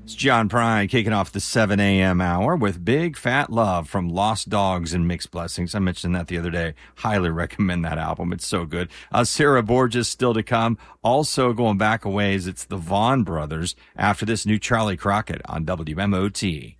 It's John Prine kicking off the 7 a.m. hour with Big Fat Love from Lost Dogs and Mixed Blessings. I mentioned that the other day. Highly recommend that album. It's so good. Sarah Borges still to come. Also going back a ways, it's the Vaughn Brothers after this new Charlie Crockett on WMOT.